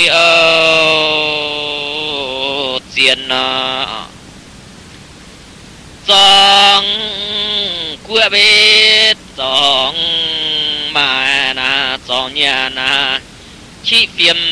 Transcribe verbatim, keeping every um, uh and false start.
ô tiền dòng của biết dòng mà na dòng nhà na chỉ phiền